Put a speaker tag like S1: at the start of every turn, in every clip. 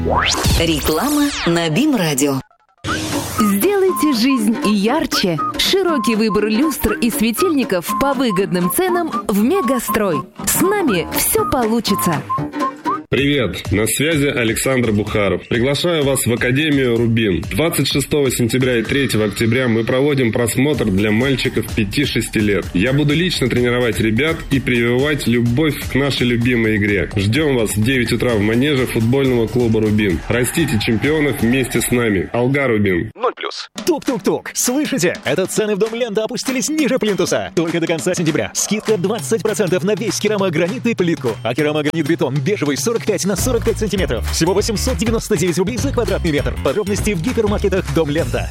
S1: Реклама на БИМ-радио.
S2: Сделайте жизнь ярче. Широкий выбор люстр и светильников по выгодным ценам в Мегастрой. С нами все получится.
S3: Привет, на связи Александр Бухаров. Приглашаю вас в Академию «Рубин». 26 сентября и 3 октября мы проводим просмотр для мальчиков 5-6 лет. Я буду лично тренировать ребят и прививать любовь к нашей любимой игре. Ждем вас в 9 утра в манеже футбольного клуба «Рубин». Растите чемпионов вместе с нами. Алга Рубин.
S4: 0+. Тук-тук-тук. Слышите? Это цены в Дом Лента опустились ниже плинтуса. Только до конца сентября. Скидка 20% на весь керамогранит и плитку. А керамогранит-бетон бежевый 45 на 45 сантиметров. Всего 899 рублей за квадратный метр. Подробности в гипермаркетах Дом Лента.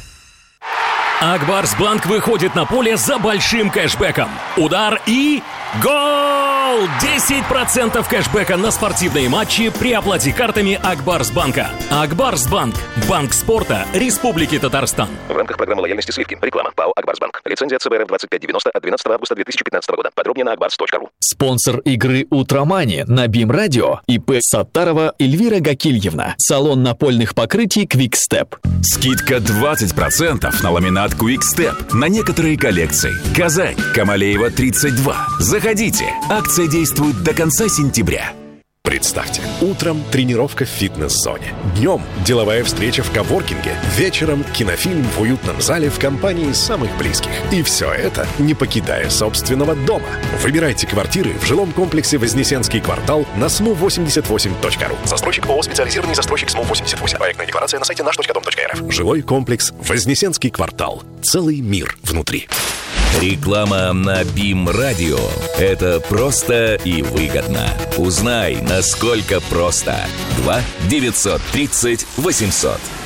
S5: Акбарсбанк выходит на поле за большим кэшбэком. Удар и гол! 10% кэшбэка на спортивные матчи при оплате картами Акбарсбанка. Акбарсбанк. Банк спорта Республики Татарстан.
S6: В рамках программы лояльности сливки. Реклама. ПАО «Акбарсбанк». Лицензия ЦБРФ 2590 от 12 августа 2015 года. Подробнее на akbars.ru.
S7: Спонсор игры «Утромани» на БИМ-радио ИП Саттарова Эльвира Гакильевна. Салон напольных покрытий «Квикстеп».
S8: Скидка 20% на ламинат «Квикстеп» на некоторые коллекции. Казань, Камалеева, 32. Заходите. Акция действует до конца сентября.
S9: Представьте, утром тренировка в фитнес-зоне. Днем деловая встреча в коворкинге. Вечером кинофильм в уютном зале в компании самых близких. И все это, не покидая собственного дома. Выбирайте квартиры в жилом комплексе «Вознесенский квартал» на smu88.ru. Застройщик ООО «Специализированный застройщик СМУ-88». Проектная декларация на сайте наш.дом.рф. Жилой комплекс «Вознесенский квартал». Целый мир внутри.
S8: Реклама на БИМ-радио. Это просто и выгодно. Узнай, насколько просто. 2 930 800.